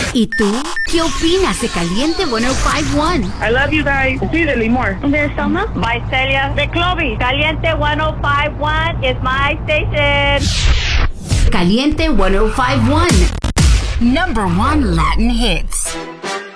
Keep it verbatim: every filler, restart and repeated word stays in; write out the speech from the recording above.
¿Y tú? ¿Qué opinas de Caliente ciento cincuenta y uno? I love you guys. Sí, de Limor. De Selma. By Celia. De Clovis. Caliente ciento cincuenta y uno is my station. Caliente ciento cincuenta y uno. Number one Latin hits.